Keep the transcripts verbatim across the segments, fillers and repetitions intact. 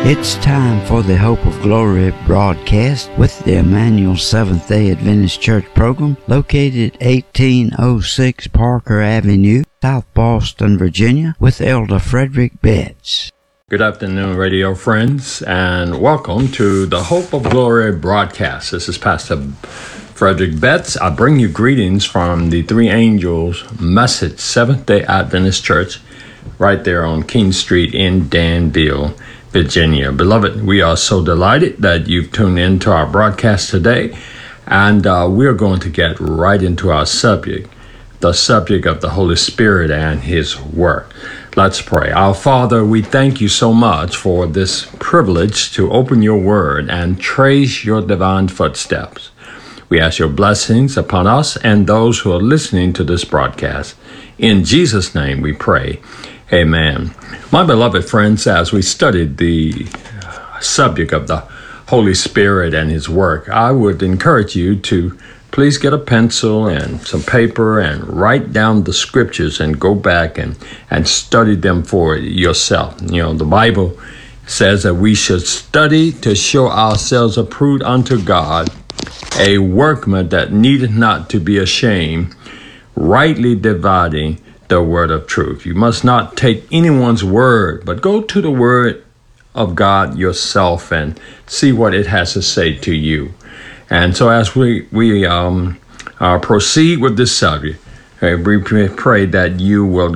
It's time for the Hope of Glory broadcast with the Emmanuel Seventh-day Adventist Church program located at eighteen oh six Parker Avenue, South Boston, Virginia, with Elder Frederick Betts. Good afternoon, radio friends, and welcome to the Hope of Glory broadcast. This is Pastor Frederick Betts. I bring you greetings from the Three Angels Message Seventh-day Adventist Church right there on King Street in Danville, Virginia. Beloved, we are so delighted that you've tuned in to our broadcast today, and uh, we're going to get right into our subject, the subject of the Holy Spirit and His work. Let's pray. Our Father, we thank you so much for this privilege to open your word and trace your divine footsteps. We ask your blessings upon us and those who are listening to this broadcast. In Jesus' name we pray. Amen. My beloved friends, as we studied the subject of the Holy Spirit and His work, I would encourage you to please get a pencil and some paper and write down the scriptures and go back and, and study them for yourself. You know, the Bible says that we should study to show ourselves approved unto God, a workman that needeth not to be ashamed, rightly dividing the word of truth. You must not take anyone's word, but go to the word of God yourself and see what it has to say to you. And so as we, we um, uh, proceed with this subject, uh, we pray that you will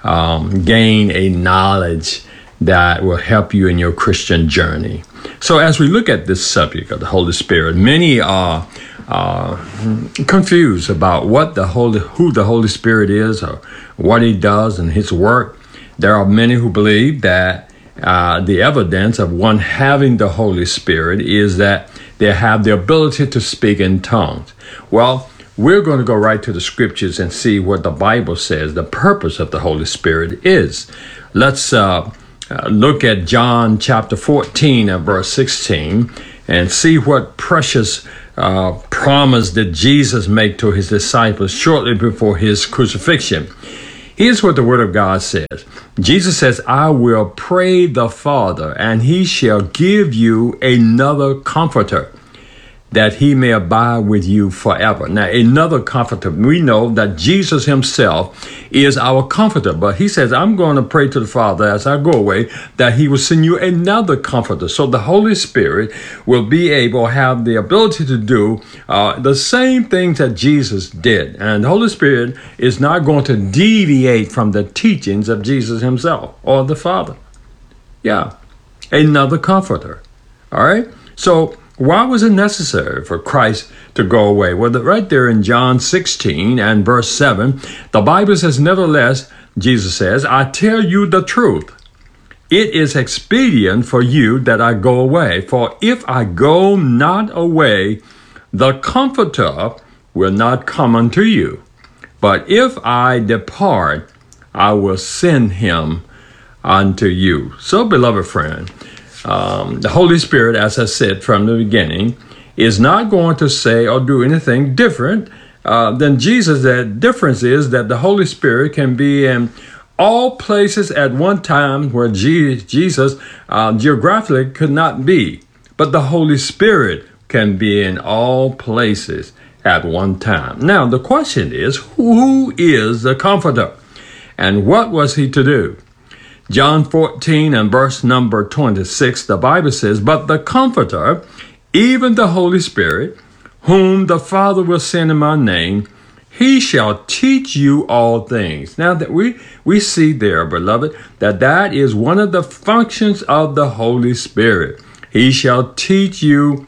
um, gain a knowledge that will help you in your Christian journey. So as we look at this subject of the Holy Spirit, many are uh, confused about what the Holy, who the Holy Spirit is or what He does and His work. There are many who believe that uh, the evidence of one having the Holy Spirit is that they have the ability to speak in tongues. Well, we're going to go right to the scriptures and see what the Bible says the purpose of the Holy Spirit is. Let's uh, uh, look at John chapter fourteen and verse sixteen and see what precious uh, promise did Jesus make to His disciples shortly before His crucifixion. Here's what the Word of God says. Jesus says, I will pray the Father, and He shall give you another comforter, that He may abide with you forever. Now, another comforter. We know that Jesus Himself is our comforter, but He says, I'm going to pray to the Father as I go away, that He will send you another comforter. So the Holy Spirit will be able to have the ability to do uh, the same things that Jesus did. And the Holy Spirit is not going to deviate from the teachings of Jesus Himself or the Father. Yeah, another comforter. All right? So why was it necessary for Christ to go away? Well, right there in John sixteen and verse seven, the Bible says, nevertheless, Jesus says, I tell you the truth. It is expedient for you that I go away. For if I go not away, the Comforter will not come unto you. But if I depart, I will send him unto you. So, beloved friend, Um, the Holy Spirit, as I said from the beginning, is not going to say or do anything different uh, than Jesus. The difference is that the Holy Spirit can be in all places at one time where G- Jesus uh, geographically could not be. But the Holy Spirit can be in all places at one time. Now, the question is, who is the Comforter? And what was He to do? John fourteen and verse number twenty-six, the Bible says, but the Comforter, even the Holy Spirit, whom the Father will send in my name, He shall teach you all things. Now that we, we see there, beloved, that that is one of the functions of the Holy Spirit. He shall teach you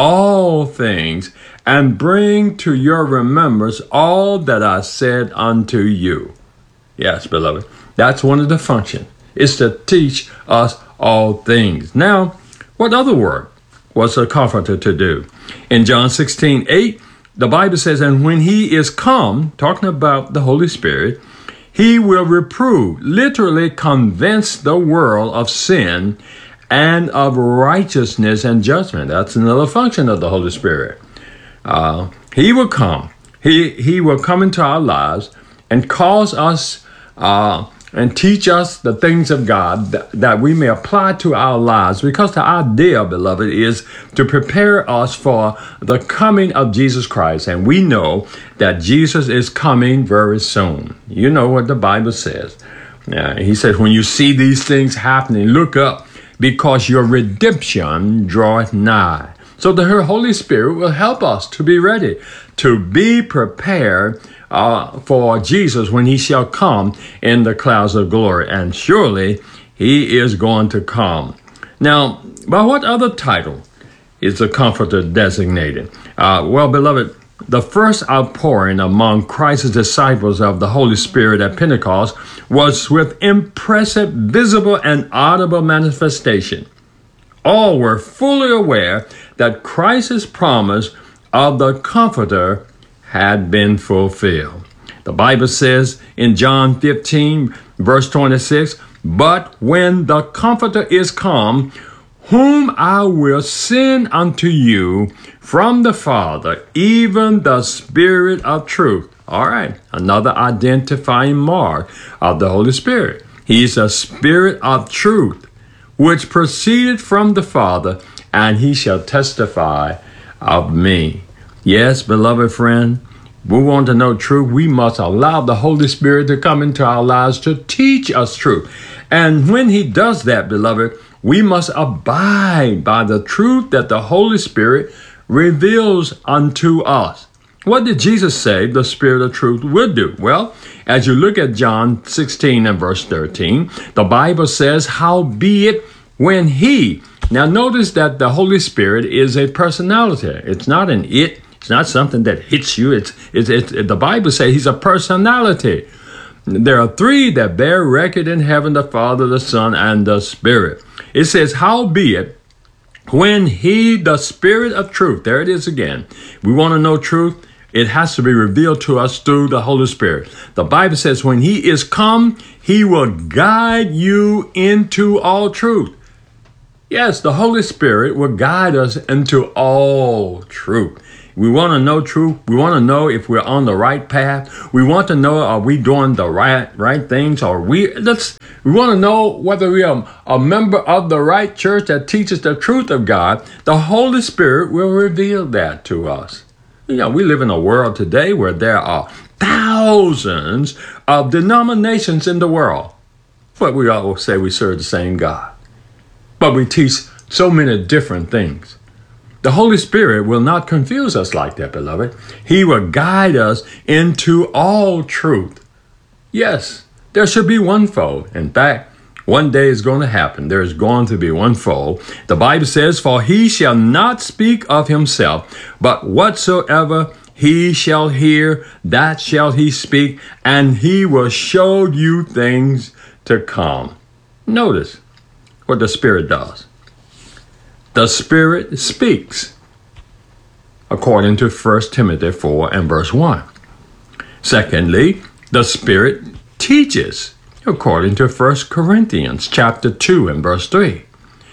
all things and bring to your remembrance all that I said unto you. Yes, beloved, that's one of the functions. Is to teach us all things. Now, what other work was the Comforter to do? In John sixteen eight, the Bible says, and when He is come, talking about the Holy Spirit, He will reprove, literally convince the world of sin and of righteousness and judgment. That's another function of the Holy Spirit. Uh, he will come. He, he will come into our lives and cause us uh, and teach us the things of God that, that we may apply to our lives, because the idea, beloved, is to prepare us for the coming of Jesus Christ. And we know that Jesus is coming very soon. You know what the Bible says. Uh, he says, when you see these things happening, look up, because your redemption draweth nigh. So the Holy Spirit will help us to be ready, to be prepared Uh, for Jesus when he shall come in the clouds of glory. And surely he is going to come. Now, by what other title is the Comforter designated? Uh, well, beloved, the first outpouring among Christ's disciples of the Holy Spirit at Pentecost was with impressive, visible, and audible manifestation. All were fully aware that Christ's promise of the Comforter had been fulfilled. The Bible says in John fifteen, verse twenty-six, but when the Comforter is come, whom I will send unto you from the Father, even the Spirit of truth. All right, another identifying mark of the Holy Spirit. He's a Spirit of truth, which proceeded from the Father, and he shall testify of me. Yes, beloved friend, we want to know truth. We must allow the Holy Spirit to come into our lives to teach us truth. And when he does that, beloved, we must abide by the truth that the Holy Spirit reveals unto us. What did Jesus say the Spirit of truth would do? Well, as you look at John sixteen and verse thirteen, the Bible says, howbeit when he, now notice that the Holy Spirit is a personality. It's not an it. It's not something that hits you. It's, it's, it's the Bible says he's a personality. There are three that bear record in heaven, the Father, the Son, and the Spirit. It says, howbeit, when he, the Spirit of truth, there it is again. We want to know truth. It has to be revealed to us through the Holy Spirit. The Bible says when he is come, he will guide you into all truth. Yes, the Holy Spirit will guide us into all truth. We want to know truth. We want to know if we're on the right path. We want to know, are we doing the right right things? Or we let's we want to know whether we are a member of the right church that teaches the truth of God. The Holy Spirit will reveal that to us. You know, we live in a world today where there are thousands of denominations in the world, but we all say we serve the same God. But we teach so many different things. The Holy Spirit will not confuse us like that, beloved. He will guide us into all truth. Yes, there should be one fold. In fact, one day is going to happen. There is going to be one fold. The Bible says, for he shall not speak of himself, but whatsoever he shall hear, that shall he speak, and he will show you things to come. Notice what the Spirit does. The Spirit speaks, according to First Timothy four and verse one. Secondly, the Spirit teaches, according to First Corinthians chapter two and verse three.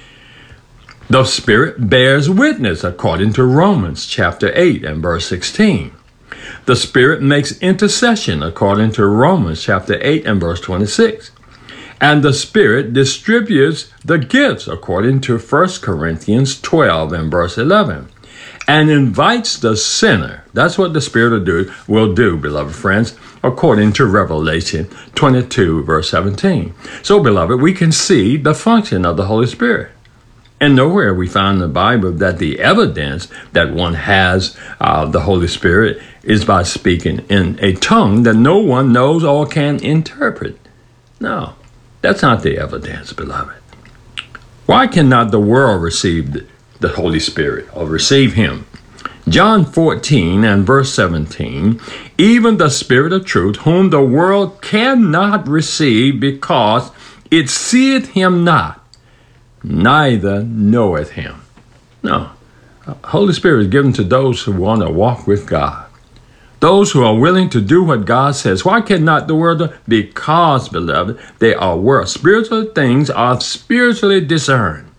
The Spirit bears witness, according to Romans chapter eight and verse sixteen. The Spirit makes intercession, according to Romans chapter eight and verse twenty-six. And the Spirit distributes the gifts, according to First Corinthians twelve and verse eleven, and invites the sinner. That's what the Spirit will do, will do, beloved friends, according to Revelation twenty-two, verse seventeen. So, beloved, we can see the function of the Holy Spirit. And nowhere we find in the Bible that the evidence that one has uh, the Holy Spirit is by speaking in a tongue that no one knows or can interpret. No. That's not the evidence, beloved. Why cannot the world receive the Holy Spirit or receive him? John fourteen and verse seventeen, even the Spirit of truth, whom the world cannot receive because it seeth him not, neither knoweth him. No, Holy Spirit is given to those who want to walk with God. Those who are willing to do what God says. Why cannot the world do? Because, beloved, they are world. Spiritual things are spiritually discerned.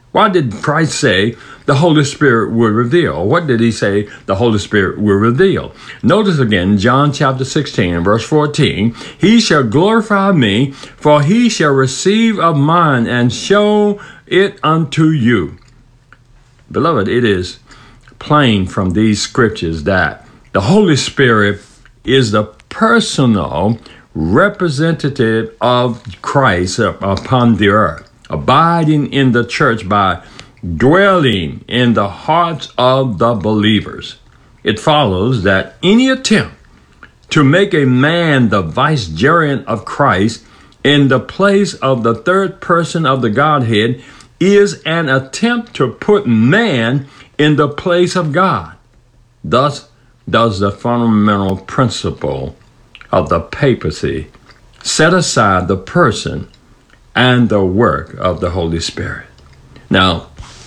Why did Christ say the Holy Spirit will reveal? What did he say the Holy Spirit will reveal? Notice again, John chapter sixteen and verse fourteen, he shall glorify me, for he shall receive of mine and show it unto you. Beloved, it is plain from these scriptures that the Holy Spirit is the personal representative of Christ upon the earth, abiding in the church by dwelling in the hearts of the believers. It follows that any attempt to make a man the vicegerent of Christ in the place of the third person of the Godhead is an attempt to put man in the place of God. Thus does the fundamental principle of the papacy set aside the person and the work of the Holy Spirit. Now,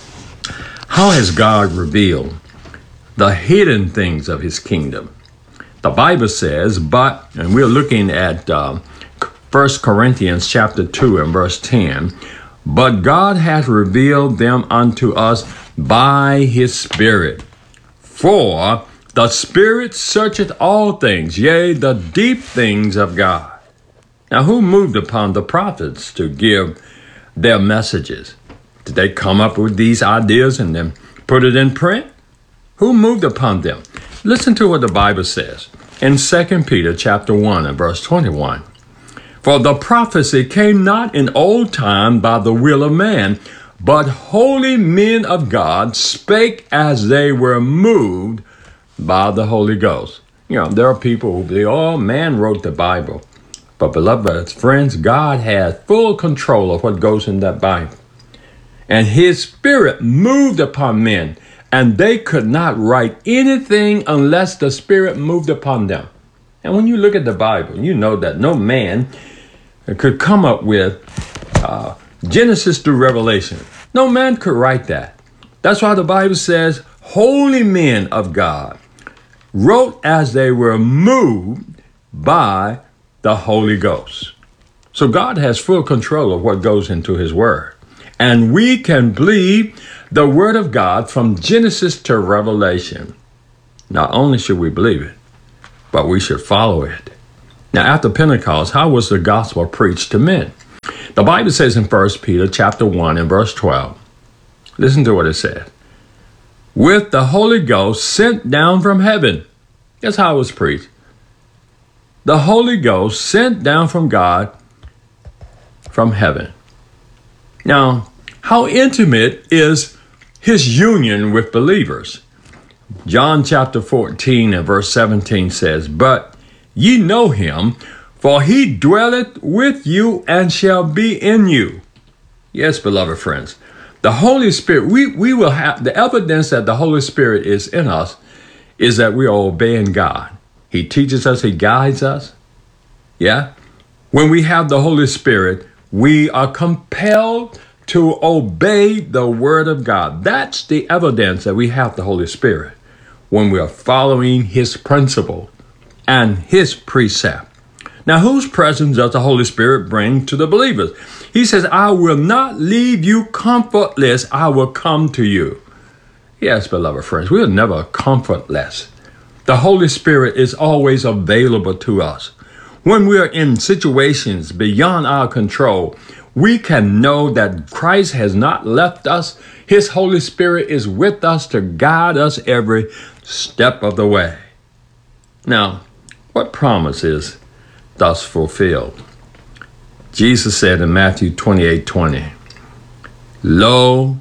how has God revealed the hidden things of his kingdom? The Bible says, but, and we're looking at uh, First Corinthians chapter two and verse ten, but God hath revealed them unto us by his Spirit. For the Spirit searcheth all things, yea, the deep things of God. Now, who moved upon the prophets to give their messages? Did they come up with these ideas and then put it in print? Who moved upon them? Listen to what the Bible says in Second Peter chapter one and verse twenty-one. For the prophecy came not in old time by the will of man, but holy men of God spake as they were moved by the Holy Ghost. You know, there are people who say, oh, man wrote the Bible. But beloved friends, God has full control of what goes in that Bible. And his Spirit moved upon men, and they could not write anything unless the Spirit moved upon them. And when you look at the Bible, you know that no man could come up with uh, Genesis through Revelation. No man could write that. That's why the Bible says, holy men of God wrote as they were moved by the Holy Ghost. So God has full control of what goes into his word. And we can believe the word of God from Genesis to Revelation. Not only should we believe it, but we should follow it. Now, after Pentecost, how was the gospel preached to men? The Bible says in First Peter chapter one and verse twelve, listen to what it says. With the Holy Ghost sent down from heaven. That's how it was preached. The Holy Ghost sent down from God from heaven. Now, how intimate is his union with believers? John chapter fourteen and verse seventeen says, but ye know him, for he dwelleth with you and shall be in you. Yes, beloved friends, the Holy Spirit, we, we will have the evidence that the Holy Spirit is in us is that we are obeying God. He teaches us, he guides us. Yeah. When we have the Holy Spirit, we are compelled to obey the word of God. That's the evidence that we have the Holy Spirit, when we are following his principle and his precept. Now, whose presence does the Holy Spirit bring to the believers? He says, I will not leave you comfortless. I will come to you. Yes, beloved friends, we are never comfortless. The Holy Spirit is always available to us. When we are in situations beyond our control, we can know that Christ has not left us. His Holy Spirit is with us to guide us every step of the way. Now, what promise is thus fulfilled? Jesus said in Matthew twenty-eight twenty, lo,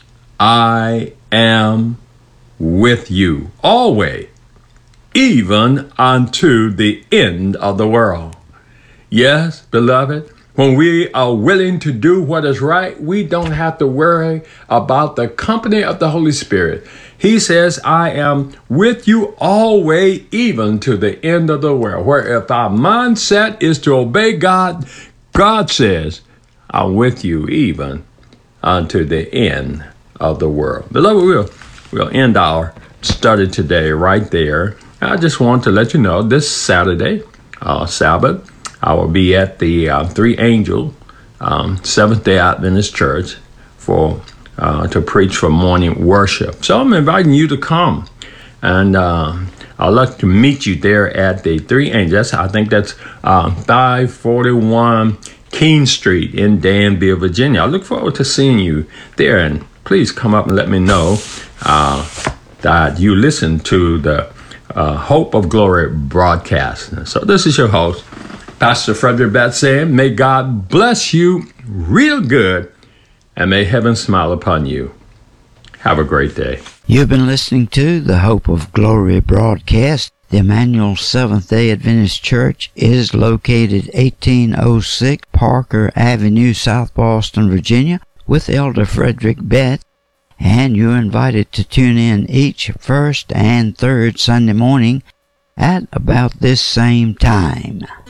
I am with you always, even unto the end of the world. Yes, beloved, when we are willing to do what is right, we don't have to worry about the company of the Holy Spirit. He says, I am with you always, even to the end of the world. Where if our mindset is to obey God, God says, I'm with you even unto the end of the world. Beloved, we'll, we'll end our study today right there. I just want to let you know this Saturday, uh, Sabbath, I will be at the uh, Three Angel um, Seventh-day Adventist Church for uh, to preach for morning worship. So I'm inviting you to come, and uh, I'd like to meet you there at the Three Angels. I think that's uh, five forty-one Keene Street in Danville, Virginia. I look forward to seeing you there, and please come up and let me know uh, that you listen to the uh, Hope of Glory broadcast. So this is your host, Pastor Frederick Betts, saying, may God bless you real good, and may heaven smile upon you. Have a great day. You've been listening to the Hope of Glory broadcast. The Emmanuel Seventh-day Adventist Church is located eighteen oh six Parker Avenue, South Boston, Virginia, with Elder Frederick Betts, and you're invited to tune in each first and third Sunday morning at about this same time.